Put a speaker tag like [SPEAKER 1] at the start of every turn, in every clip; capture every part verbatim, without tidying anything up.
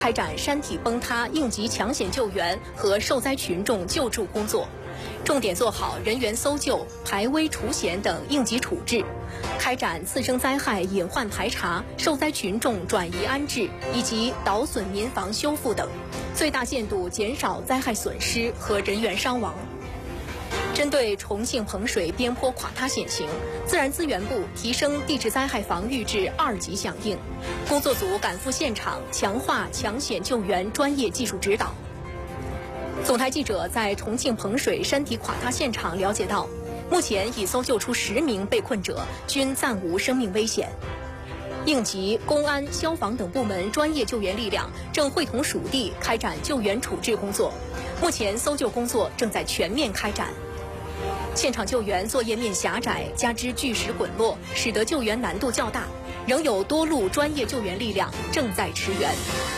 [SPEAKER 1] 开展山体崩塌应急抢险救援和受灾群众救助工作，重点做好人员搜救、排危除险等应急处置，开展次生灾害隐患排查、受灾群众转移安置以及捣损民房修复等，最大限度减少灾害损失和人员伤亡。针对重庆彭水边坡垮塌险情，自然资源部提升地质灾害防御至二级响应，工作组赶赴现场，强化抢险救援专业技术指导。总台记者在重庆彭水山体垮塌现场了解到，目前已搜救出十名被困者，均暂无生命危险。应急、公安、消防等部门专业救援力量正会同属地开展救援处置工作，目前搜救工作正在全面开展。现场救援作业面狭窄，加之巨石滚落，使得救援难度较大，仍有多路专业救援力量正在驰援。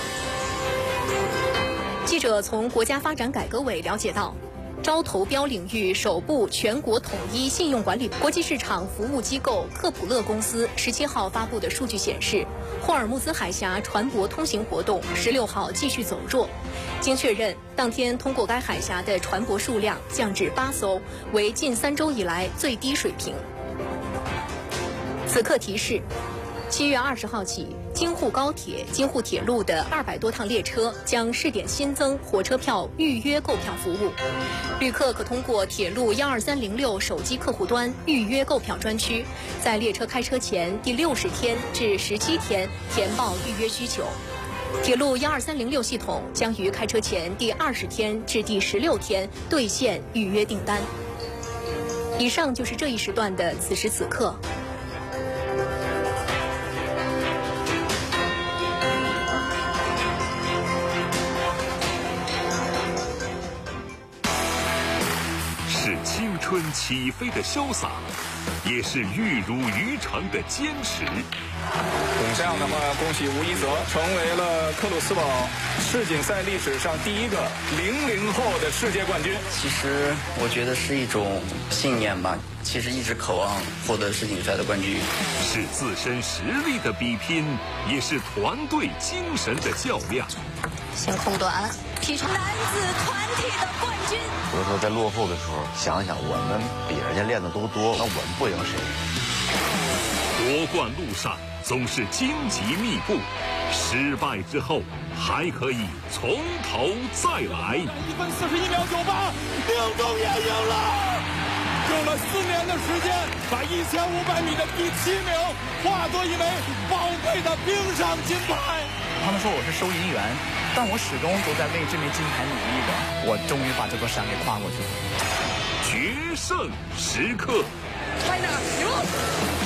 [SPEAKER 1] 记者从国家发展改革委了解到，招投标领域首部全国统一信用管理国际市场服务机构克普勒公司十七号发布的数据显示，霍尔木兹海峡船舶通行活动十六号继续走弱。经确认，当天通过该海峡的船舶数量降至八艘，为近三周以来最低水平。此刻提示：七月二十号起，京沪高铁、京沪铁路的二百多趟列车将试点新增火车票预约购票服务。旅客可通过铁路幺二三零六手机客户端预约购票专区，在列车开车前第六十天至十七天填报预约需求。铁路幺二三零六系统将于开车前第二十天至第十六天兑现预约订单。以上就是这一时段的此时此刻。
[SPEAKER 2] 是青春起飞的潇洒，也是玉如渔场的坚持。
[SPEAKER 3] 这样的话，恭喜吴一泽成为了克鲁斯堡世锦赛历史上第一个零零后的世界冠军。
[SPEAKER 4] 其实我觉得是一种信念吧，其实一直渴望获得世锦赛的冠军。
[SPEAKER 2] 是自身实力的比拼，也是团队精神的较量。
[SPEAKER 5] 先空短，劈成男子团体的冠军。
[SPEAKER 6] 有的时候在落后的时候，想想我们比人家练的都多，那我们不赢谁？
[SPEAKER 2] 夺冠路上总是荆棘密布，失败之后还可以从头再来。
[SPEAKER 7] 一分四十一秒九八，领中也赢了，用了四年的时间，把一千五百米的第七名化作一枚宝贵的冰上金牌。
[SPEAKER 8] 他们说我是收银员，但我始终都在为这枚金牌努力着。我终于把这座山给跨过去了。
[SPEAKER 2] 决胜时刻。
[SPEAKER 5] 快点，行！